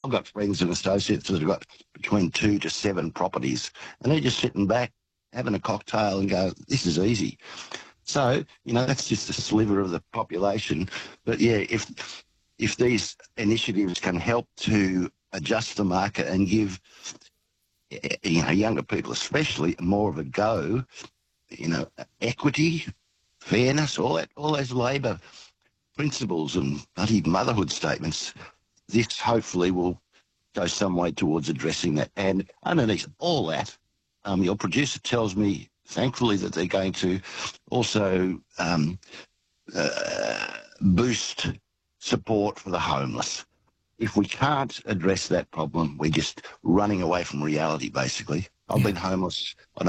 I've got friends and associates that have got between 2 to 7 properties, and they're just sitting back, having a cocktail and go, this is easy. So, that's just a sliver of the population. But yeah, if these initiatives can help to adjust the market and give, younger people especially more of a go, equity, fairness, all those Labor principles and bloody motherhood statements, this hopefully will go some way towards addressing that. And underneath all that, your producer tells me, thankfully, that they're going to also boost support for the homeless. If we can't address that problem, we're just running away from reality, basically. I've been homeless. I